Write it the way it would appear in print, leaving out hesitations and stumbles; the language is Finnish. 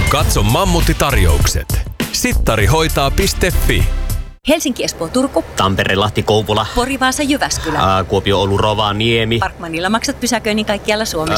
Katso Mammutti-tarjoukset. Sittarihoitaa.fi. Helsinki, Espoo, Turku. Tampere, Lahti, Kouvola. Pori, Vaasa, Jyväskylä. Kuopio, Oulu, Rovaniemi. Parkmanilla maksat pysäköinnin kaikkialla Suomessa.